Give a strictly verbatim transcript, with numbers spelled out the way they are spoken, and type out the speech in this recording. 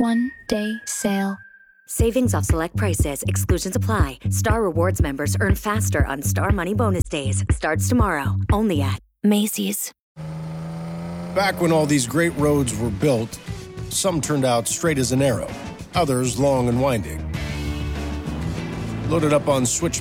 One day sale. Savings off select prices. Exclusions apply. Star Rewards members earn faster on Star Money Bonus Days. Starts tomorrow. Only at Macy's. Back when all these great roads were built, some turned out straight as an arrow, others long and winding. Loaded up on switch